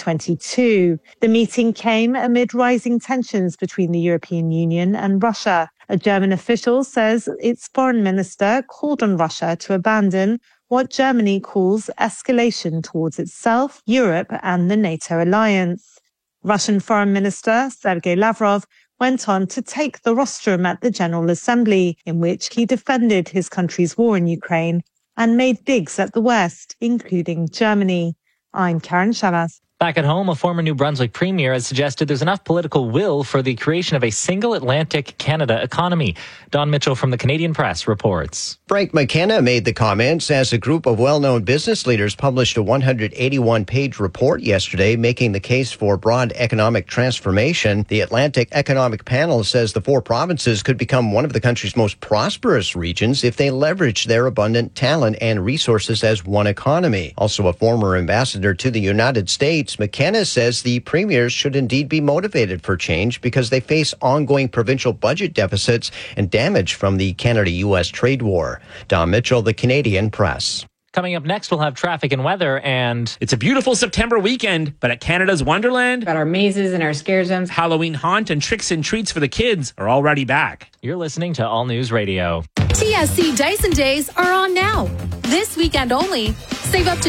2022. The meeting came amid rising tensions between the European Union and Russia. A German official says its foreign minister called on Russia to abandon what Germany calls escalation towards itself, Europe, and the NATO alliance. Russian Foreign Minister Sergei Lavrov went on to take the rostrum at the General Assembly, in which he defended his country's war in Ukraine and made digs at the West, including Germany. I'm Karen Chamas.
Back at home, a former New Brunswick premier has suggested there's enough political will for the creation of a single Atlantic Canada economy. Don Mitchell from the Canadian Press reports.
Frank McKenna made the comments as a group of well-known business leaders published a 181-page report yesterday making the case for broad economic transformation. The Atlantic Economic Panel says the four provinces could become one of the country's most prosperous regions if they leverage their abundant talent and resources as one economy. Also a former ambassador to the United States, McKenna says the premiers should indeed be motivated for change because they face ongoing provincial budget deficits and damage from the Canada-U.S. trade war. Don Mitchell, the Canadian Press.
Coming up next, we'll have traffic and weather, and
it's a beautiful September weekend, but at Canada's Wonderland,
got our mazes and our scare zones.
Halloween haunt and tricks and treats for the kids are already back.
You're listening to All News Radio.
TSC Dyson Days are on now. This weekend only, save up to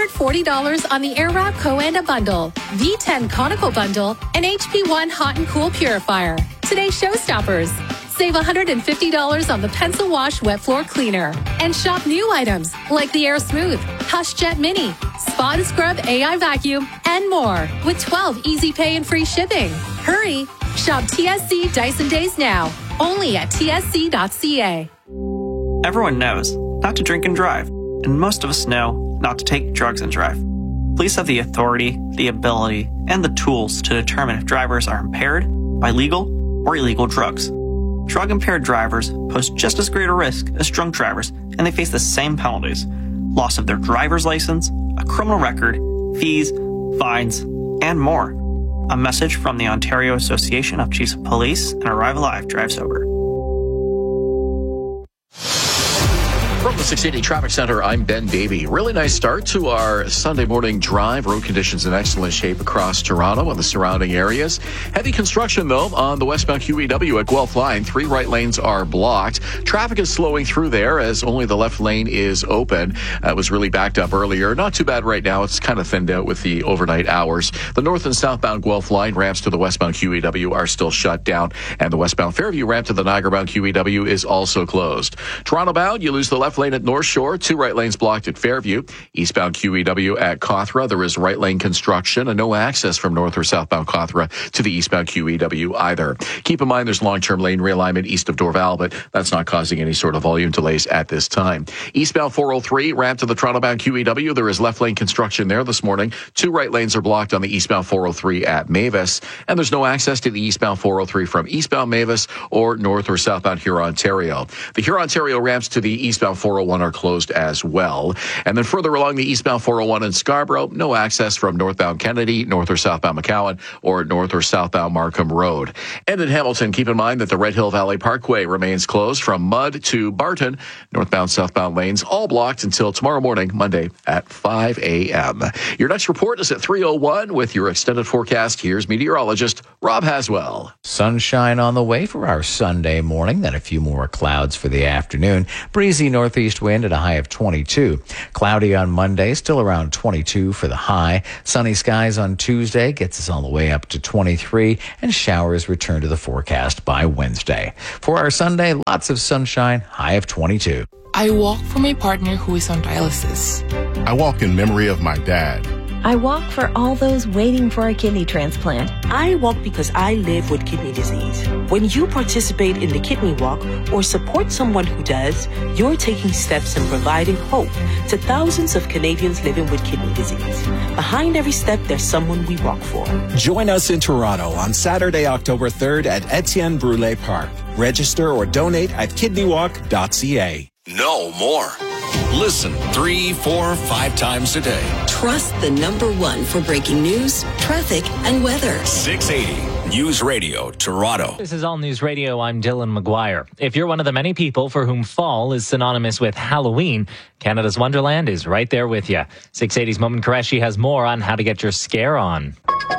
$240 on the Airwrap Coanda Bundle, V10 Conical Bundle, and HP1 Hot and Cool Purifier. Today's showstoppers. Save $150 on the Pencil Wash Wet Floor Cleaner. And shop new items like the Air Smooth, Hush Jet Mini, Spot and Scrub AI Vacuum, and more with 12 easy pay and free shipping. Hurry! Shop TSC Dyson Days now, only at tsc.ca.
Everyone knows not to drink and drive, and most of us know not to take drugs and drive. Police have the authority, the ability, and the tools to determine if drivers are impaired by legal or illegal drugs. Drug-impaired drivers pose just as great a risk as drunk drivers, and they face the same penalties: loss of their driver's license, a criminal record, fees, fines, and more. A message from the Ontario Association of Chiefs of Police and Arrive Alive Drive Sober.
From the 680 Traffic Center, I'm Ben Davey. Really nice start to our Sunday morning drive. Road conditions in excellent shape across Toronto and the surrounding areas. Heavy construction, though, on the westbound QEW at Guelph Line. 3 right lanes are blocked. Traffic is slowing through there as only the left lane is open. It was really backed up earlier. Not too bad right now. It's kind of thinned out with the overnight hours. The north and southbound Guelph Line ramps to the westbound QEW are still shut down, and the westbound Fairview ramp to the Niagara-bound QEW is also closed. Toronto-bound, you lose the left left lane at North Shore, 2 right lanes blocked at Fairview. Eastbound QEW at Cawthra, there is right lane construction and no access from north or southbound Cawthra to the eastbound QEW either. Keep in mind there's long-term lane realignment east of Dorval, but that's not causing any sort of volume delays at this time. Eastbound 403, ramp to the Toronto-bound QEW, there is left lane construction there this morning. 2 right lanes are blocked on the eastbound 403 at Mavis, and there's no access to the eastbound 403 from eastbound Mavis or north or southbound Huron-Ontario. The Huron-Ontario ramps to the eastbound 401 are closed as well. And then further along the eastbound 401 in Scarborough, no access from northbound Kennedy, north or southbound McCowan, or north or southbound Markham Road. And in Hamilton, keep in mind that the Red Hill Valley Parkway remains closed from Mudd to Barton. Northbound, southbound lanes all blocked until tomorrow morning, Monday at 5 a.m. Your next report is at 3:01 with your extended forecast. Here's meteorologist Rob Haswell.
Sunshine on the way for our Sunday morning, then a few more clouds for the afternoon. Breezy northeast wind at a high of 22. Cloudy on Monday, still around 22 for the high. Sunny skies on Tuesday gets us all the way up to 23, and showers return to the forecast by Wednesday. For our Sunday, lots of sunshine, high of 22.
I walk for my partner who is on dialysis.
I walk in memory of my dad.
I walk for all those waiting for a kidney transplant.
I walk because I live with kidney disease. When you participate in the Kidney Walk or support someone who does, you're taking steps and providing hope to thousands of Canadians living with kidney disease. Behind every step, there's someone we walk for.
Join us in Toronto on Saturday, October 3rd at Etienne Brule Park. Register or donate at kidneywalk.ca.
Know more. Listen 3, 4, 5 times a day.
Trust the #1 for breaking news, traffic, and weather.
680 News Radio, Toronto.
This is All News Radio. I'm Dylan McGuire. If you're one of the many people for whom fall is synonymous with Halloween, Canada's Wonderland is right there with you. 680's Momin Qureshi has more on how to get your scare on.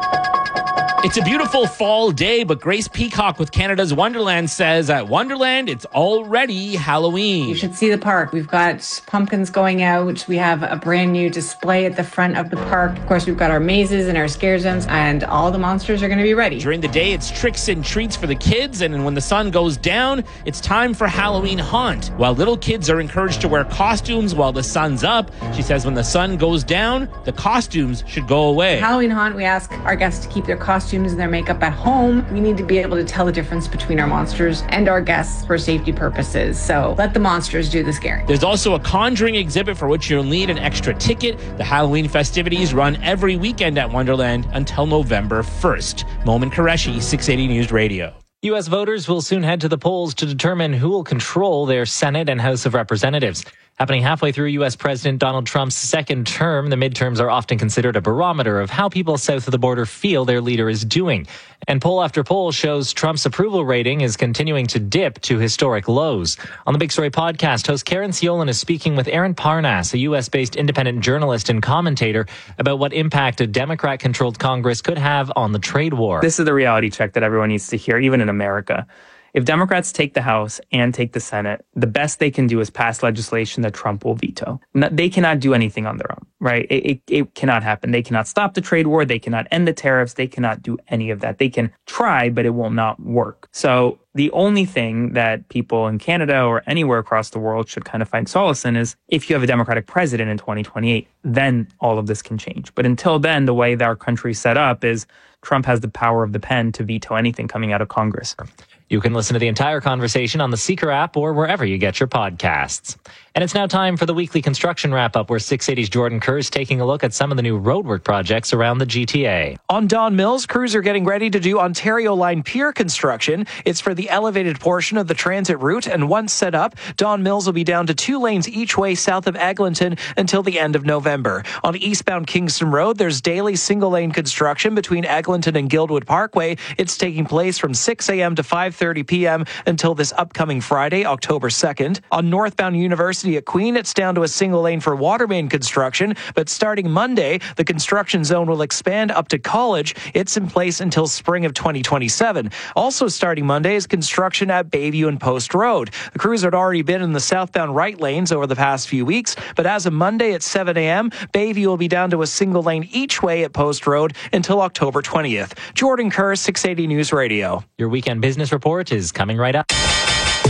It's a beautiful fall day, but Grace Peacock with Canada's Wonderland says at Wonderland, it's already Halloween.
You should see the park. We've got pumpkins going out. We have a brand new display at the front of the park. Of course, we've got our mazes and our scare zones, and all the monsters are going to be ready.
During the day, it's tricks and treats for the kids, and when the sun goes down, it's time for Halloween Haunt. While little kids are encouraged to wear costumes while the sun's up, she says when the sun goes down, the costumes should go away.
Halloween Haunt, we ask our guests to keep their costumes and their makeup at home. We need to be able to tell the difference between our monsters and our guests for safety purposes. So let the monsters do the scaring.
There's also a conjuring exhibit for which you'll need an extra ticket. The Halloween festivities run every weekend at Wonderland until November 1st. Momin Qureshi, 680 News Radio.
U.S. voters will soon head to the polls to determine who will control their Senate and House of Representatives. Happening halfway through U.S. President Donald Trump's second term, the midterms are often considered a barometer of how people south of the border feel their leader is doing. And poll after poll shows Trump's approval rating is continuing to dip to historic lows. On the Big Story podcast, host Karen Siolan is speaking with Aaron Parnas, a U.S.-based independent journalist and commentator, about what impact a Democrat-controlled Congress could have on the trade war.
This is the reality check that everyone needs to hear, even in America. If Democrats take the House and take the Senate, the best they can do is pass legislation that Trump will veto. They cannot do anything on their own, right? It cannot happen. They cannot stop the trade war. They cannot end the tariffs. They cannot do any of that. They can try, but it will not work. So the only thing that people in Canada or anywhere across the world should kind of find solace in is if you have a Democratic president in 2028, then all of this can change. But until then, the way that our country's set up is Trump has the power of the pen to veto anything coming out of Congress.
You can listen to the entire conversation on the Seeker app or wherever you get your podcasts. And it's now time for the weekly construction wrap-up, where 680's Jordan Kerr is taking a look at some of the new roadwork projects around the GTA.
On Don Mills, crews are getting ready to do Ontario Line Pier construction. It's for the elevated portion of the transit route, and once set up, Don Mills will be down to 2 lanes each way south of Eglinton until the end of November. On eastbound Kingston Road, there's daily single-lane construction between Eglinton and Guildwood Parkway. It's taking place from 6 a.m. to 5:30 p.m. until this upcoming Friday, October 2nd. On northbound University at Queen, it's down to a single lane for water main construction, but starting Monday, the construction zone will expand up to College. It's in place until spring of 2027. Also starting Monday is construction at Bayview and Post Road. The crews had already been in the southbound right lanes over the past few weeks, but as of Monday at 7 a.m., Bayview will be down to a single lane each way at Post Road until October 20th. Jordan Kerr, 680 News Radio.
Your weekend business report is coming right up.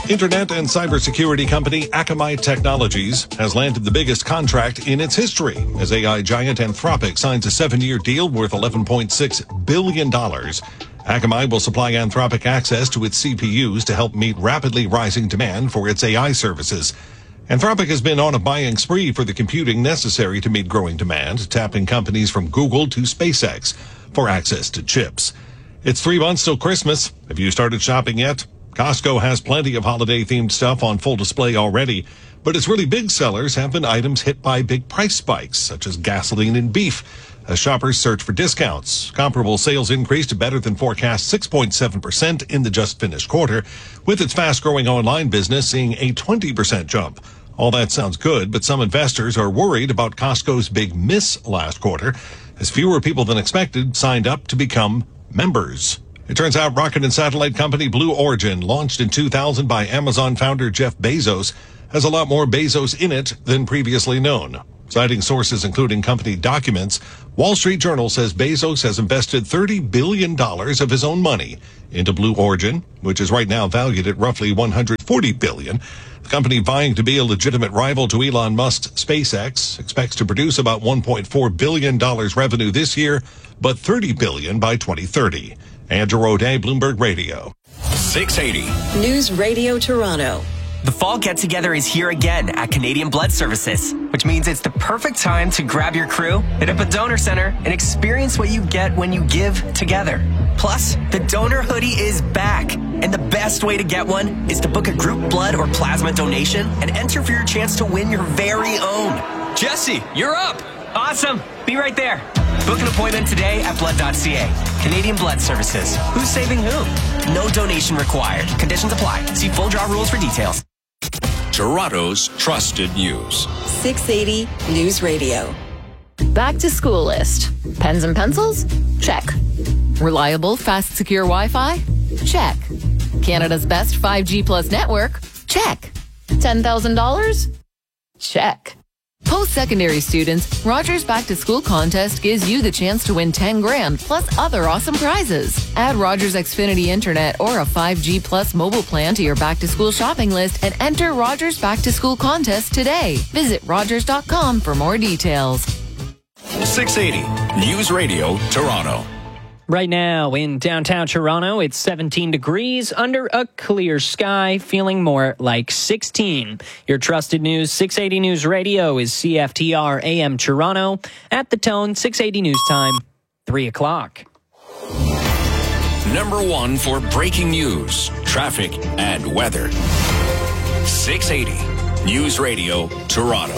Internet and cybersecurity company Akamai Technologies has landed the biggest contract in its history as AI giant Anthropic signs a 7-year deal worth $11.6 billion. Akamai will supply Anthropic access to its CPUs to help meet rapidly rising demand for its AI services. Anthropic has been on a buying spree for the computing necessary to meet growing demand, tapping companies from Google to SpaceX for access to chips. It's 3 months till Christmas. Have you started shopping yet? Costco has plenty of holiday-themed stuff on full display already, but its really big sellers have been items hit by big price spikes, such as gasoline and beef, as shoppers search for discounts. Comparable sales increased better than forecast 6.7% in the just-finished quarter, with its fast-growing online business seeing a 20% jump. All that sounds good, but some investors are worried about Costco's big miss last quarter, as fewer people than expected signed up to become members. It turns out rocket and satellite company Blue Origin, launched in 2000 by Amazon founder Jeff Bezos, has a lot more Bezos in it than previously known. Citing sources including company documents, Wall Street Journal says Bezos has invested $30 billion of his own money into Blue Origin, which is right now valued at roughly $140 billion. The company, vying to be a legitimate rival to Elon Musk's SpaceX, expects to produce about $1.4 billion revenue this year, but $30 billion by 2030. Andrew O'Day, Bloomberg Radio.
680.
News Radio Toronto.
The fall get-together is here again at Canadian Blood Services, which means it's the perfect time to grab your crew, hit up a donor center, and experience what you get when you give together. Plus, the donor hoodie is back, and the best way to get one is to book a group blood or plasma donation and enter for your chance to win your very own. Jesse, you're up! Awesome! Be right there. Book an appointment today at blood.ca. Canadian Blood Services. Who's saving whom? No donation required. Conditions apply. See full draw rules for details.
Toronto's trusted news.
680 News Radio.
Back to school list. Pens and pencils? Check. Reliable, fast, secure Wi-Fi? Check. Canada's best 5G plus network? Check. $10,000? Check. Post-secondary students, Rogers Back to School contest gives you the chance to win $10,000 plus other awesome prizes. Add Rogers Xfinity Internet or a 5G plus mobile plan to your back to school shopping list and enter Rogers Back to School contest today. Visit Rogers.com for more details.
680 News Radio Toronto.
Right now in downtown Toronto, it's 17 degrees under a clear sky, feeling more like 16. Your trusted news, 680 News Radio, is CFTR AM Toronto. At the tone, 680 News Time, 3 o'clock.
Number 1 for breaking news, traffic, and weather. 680 News Radio Toronto.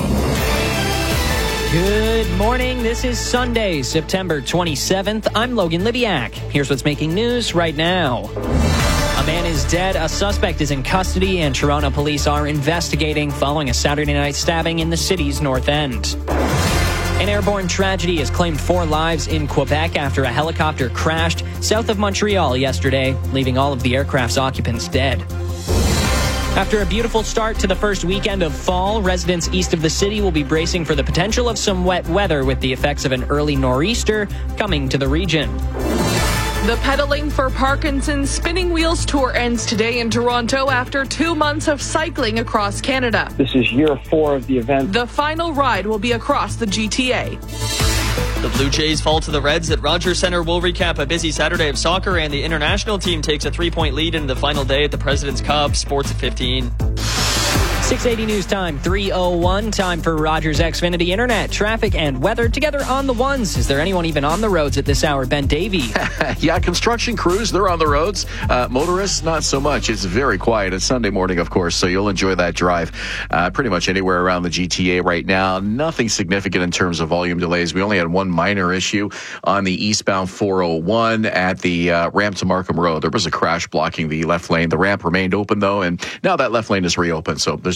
Good morning. This is Sunday, September 27th. I'm Logan Libiak. Here's what's making news right now. A man is dead. A suspect is in custody, and Toronto police are investigating following a Saturday night stabbing in the city's north end. An airborne tragedy has claimed 4 lives in Quebec after a helicopter crashed south of Montreal yesterday, leaving all of the aircraft's occupants dead. After a beautiful start to the first weekend of fall, residents east of the city will be bracing for the potential of some wet weather with the effects of an early nor'easter coming to the region.
The Pedaling for Parkinson's Spinning Wheels Tour ends today in Toronto after 2 months of cycling across Canada.
This is year 4 of the event.
The final ride will be across the GTA.
The Blue Jays fall to the Reds at Rogers Centre. We'll recap a busy Saturday of soccer, and the international team takes a 3-point lead in the final day at the President's Cup. Sports at 15.
680 News Time, 3:01. Time for Rogers Xfinity Internet, traffic, and weather together on the ones. Is there anyone even on the roads at this hour? Ben Davey.
Yeah, construction crews, they're on the roads. Motorists, not so much. It's very quiet. It's Sunday morning, of course, so you'll enjoy that drive pretty much anywhere around the GTA right now. Nothing significant in terms of volume delays. We only had one minor issue on the eastbound 401 at the ramp to Markham Road. There was a crash blocking the left lane. The ramp remained open, though, and now that left lane is reopened, so there's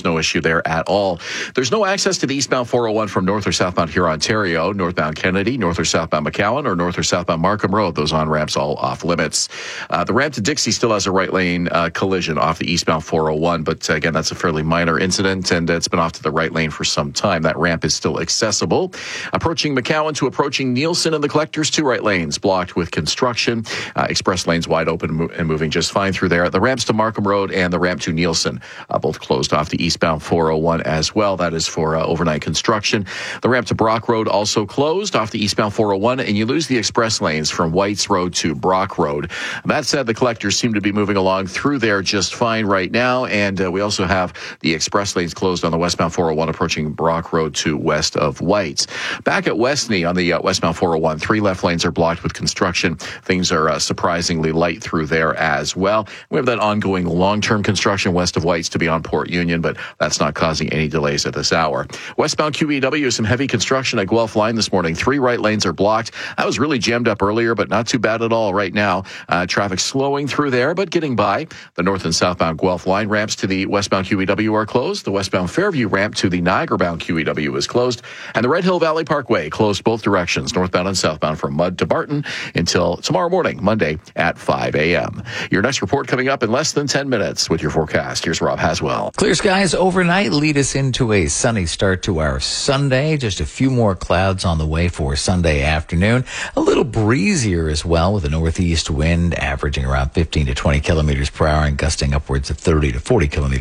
there's no issue there at all. There's no access to the eastbound 401 from north or southbound Huron, Ontario, northbound Kennedy, north or southbound McCowan, or north or southbound Markham Road. Those on-ramps all off limits. The ramp to Dixie still has a right lane collision off the eastbound 401, but again, that's a fairly minor incident, and it's been off to the right lane for some time. That ramp is still accessible. Approaching McCowan to approaching Nielsen and the Collectors, 2 right lanes blocked with construction. Express lanes wide open and moving just fine through there. The ramps to Markham Road and the ramp to Nielsen, both closed off the eastbound 401 as well. That is for overnight construction. The ramp to Brock Road also closed off the eastbound 401, and you lose the express lanes from Whites Road to Brock Road. That said, the Collectors seem to be moving along through there just fine right now, and we also have the express lanes closed on the westbound 401 approaching Brock Road to west of Whites. Back at Westney on the westbound 401, 3 left lanes are blocked with construction. Things are surprisingly light through there as well. We have that ongoing long-term construction west of Whites to be on Port Union, but that's not causing any delays at this hour. Westbound QEW, some heavy construction at Guelph Line this morning. 3 right lanes are blocked. That was really jammed up earlier, but not too bad at all right now. Traffic slowing through there, but getting by. The north and southbound Guelph Line ramps to the westbound QEW are closed. The westbound Fairview ramp to the Niagara-bound QEW is closed. And the Red Hill Valley Parkway closed both directions, northbound and southbound, from Mudd to Barton until tomorrow morning, Monday at 5 a.m. Your next report coming up in less than 10 minutes with your forecast. Here's Rob Haswell.
Clear skies overnight lead us into a sunny start to our Sunday. Just a few more clouds on the way for Sunday afternoon. A little breezier as well, with a northeast wind averaging around 15 to 20 kilometers per hour and gusting upwards of 30 to 40 kilometers